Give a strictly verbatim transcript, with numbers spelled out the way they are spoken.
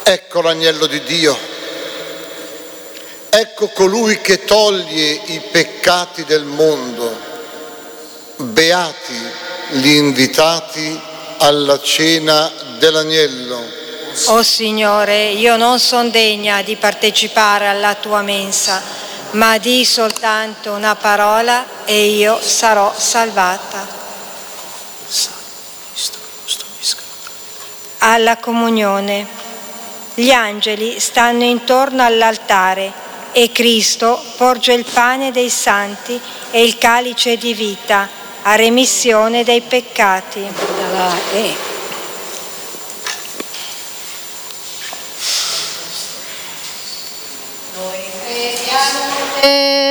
Ecco l'agnello di Dio, ecco colui che toglie i peccati del mondo. Beati gli invitati alla cena dell'agnello. O Signore, io non sono degna di partecipare alla tua mensa, ma di soltanto una parola e io sarò salvata. Alla comunione. Gli angeli stanno intorno all'altare e Cristo porge il pane dei santi e il calice di vita a remissione dei peccati.